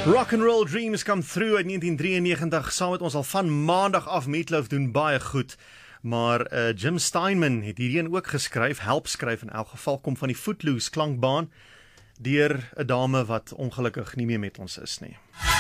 Rock and Roll Dreams Come Through uit 1993, saam met ons al van maandag af. Meatloaf doen baie goed, maar Jim Steinman het hierheen ook geskryf, help skryf in elk geval, kom van die Footloose klankbaan, deur 'n dame wat ongelukkig nie meer met ons is nie.